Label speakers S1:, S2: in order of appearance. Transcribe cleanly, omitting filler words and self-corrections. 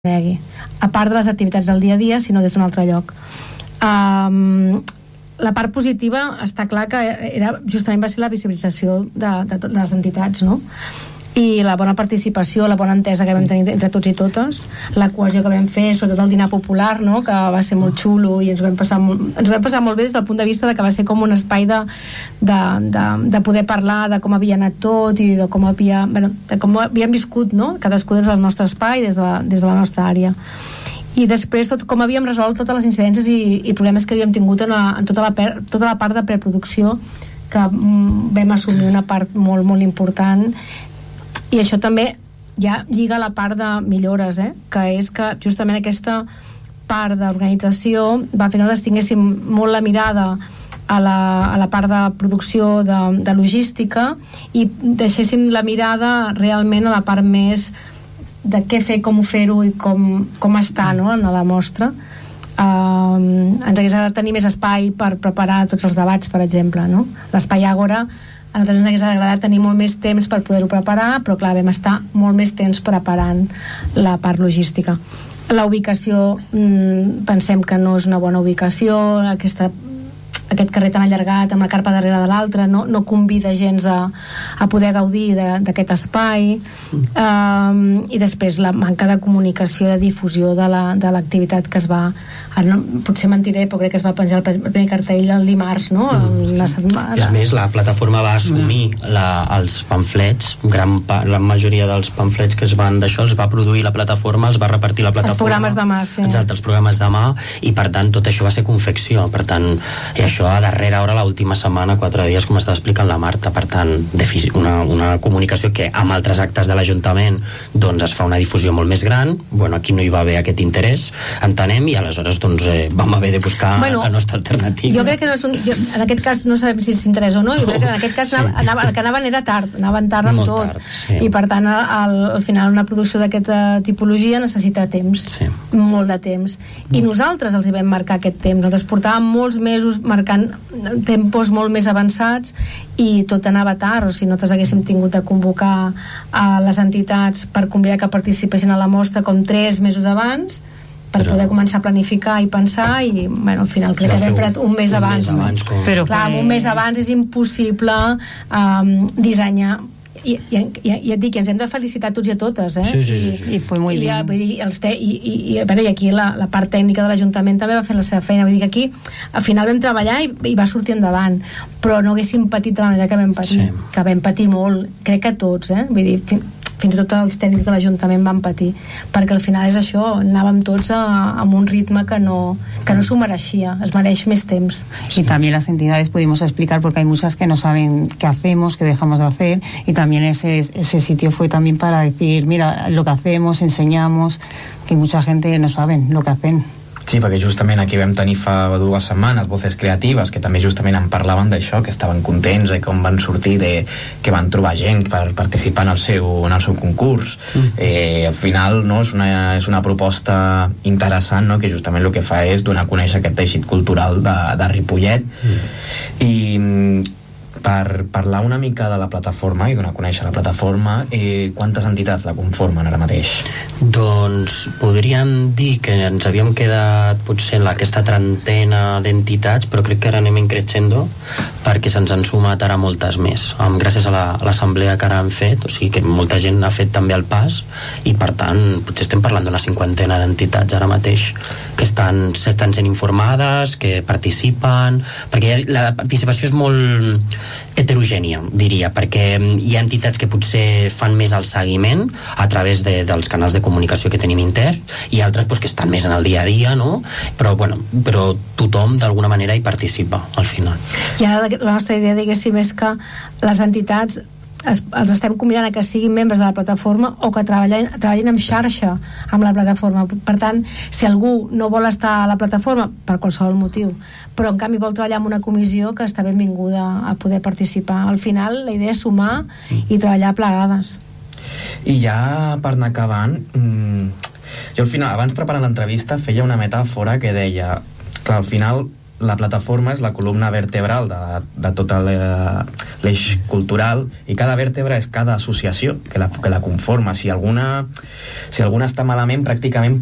S1: desaparegui, a part de les activitats del dia a dia, sinó des d'un altre lloc. La part positiva està clar que justament va ser la visibilització de les entitats, no? I la bona participació, la bona entesa que vam tenir entre tots i totes, la cohesió que vam fer, sobretot el dinar popular, no? Que va ser molt xulo i ens ho vam passar molt bé des del punt de vista de que va ser com un espai de poder parlar de com havia anat tot i de com havíem viscut, no? Cadascú des del nostre espai, des de la nostra àrea. I després com havíem resolt totes les incidències i problemes que havíem tingut en tota la part de preproducció, que vam assumir una part molt, molt important. I això també ja lliga la part de millores, que és que justament aquesta part d'organització va fer que nosaltres tinguéssim molt la mirada a la part de producció de logística i deixéssim la mirada realment a la part més de què fer, com fer-ho i com està, no?, en la mostra. Ens hagués agradat tenir més espai per preparar tots els debats, per exemple, no? L'espai Àgora, a nosaltres ens hagués agradat tenir molt més temps per poder-ho preparar, però clar, vam estar molt més temps preparant la part logística. La ubicació, pensem que no és una bona ubicació, aquest carrer tan allargat amb la carpa darrere de l'altre no convida gens a poder gaudir d'aquest espai. I després la manca de comunicació, de difusió de l'activitat que es va, potser mentiré, però crec que es va penjar el primer cartell el dimarts, no?
S2: És més, la plataforma va assumir els pamflets, la majoria dels pamflets que es van d'això els va produir la plataforma, els va repartir la plataforma,
S1: els programes de mà, sí.
S2: Exacte, els programes de mà, i per tant tot això va ser confecció, per tant, i això a darrera hora, l'última setmana, 4 dies, com està explicant la Marta, per tant una comunicació que amb altres actes de l'Ajuntament doncs es fa una difusió molt més gran. Bueno, aquí no hi va haver aquest interès, entenem, i aleshores doncs vam haver de buscar la nostra alternativa.
S1: Jo crec que en aquest cas no sabem si s'interessa o no, jo crec que en aquest cas el que anaven era tard, anaven tard amb tot, i per tant al final una producció d'aquesta tipologia necessita temps, molt de temps, i nosaltres els hi vam marcar aquest temps. Nosaltres portàvem molts mesos marcant tempos molt més avançats i tot anava tard. O sigui, nosaltres haguéssim tingut de convocar a les entitats per convidar que participessin a la mostra com 3 mesos abans per poder començar a planificar i pensar, i al final crec que hem fet un mes abans. Però clar, un mes abans és impossible dissenyar. I et dic, ens hem de felicitar tots i a totes,
S3: i fue muy bien.
S1: I aquí la part tècnica de l'Ajuntament també va fer la seva feina. Vull dir que aquí al final vam treballar i va sortir endavant, però no haguéssim patit de la manera que vam patir, que vam patir molt, crec que tots, vull dir, fins i tot els tècnics de l'Ajuntament van patir, perquè al final és això, anàvem tots amb un ritme que no s'ho mereixia, es mereix més temps.
S3: Y también las entidades pudimos explicar, porque hay muchas que no saben qué hacemos, qué dejamos de hacer, y también ese sitio fue también para decir, mira, lo que hacemos, enseñamos, que mucha gente no sabe lo que hacen.
S4: Sí, perquè justament aquí vam tenir fa 2 setmanes Voces Creatives, que també justament en parlaven d'això, que estaven contents i com van sortir, que van trobar gent per participar en el seu concurs. Al final, no, és una proposta interessant, no, que justament el que fa és donar a conèixer aquest teixit cultural de Ripollet. I per parlar una mica de la plataforma i donar a conèixer la plataforma, quantes entitats la conformen ara mateix?
S2: Doncs podríem dir que ens havíem quedat potser en aquesta trentena d'entitats, però crec que ara anem increixendo perquè se'ns han sumat ara moltes més, gràcies a l'assemblea que ara han fet, o sigui que molta gent ha fet també el pas, i per tant potser estem parlant d'una 50 d'entitats ara mateix que estan sent informades, que participen, perquè la participació és molt heterogènia, diria, perquè hi ha entitats que potser fan més el seguiment a través dels canals de comunicació que tenim intern, i altres que estan més en el dia a dia, no? Però tothom d'alguna manera hi participa al final.
S1: I ara la nostra idea, diguéssim, és que les entitats els estem convidant a que siguin membres de la plataforma o que treballin en xarxa amb la plataforma. Per tant, si algú no vol estar a la plataforma per qualsevol motiu, però en canvi vol treballar en una comissió, que està benvinguda a poder participar. Al final la idea és sumar i treballar plegades.
S4: I ja per anar acabant, jo al final, abans preparant l'entrevista, feia una metàfora que deia, clar, al final la plataforma és la columna vertebral de tot l'eix cultural, i cada vèrtebra és cada associació que la conforma. Si alguna està malament, pràcticament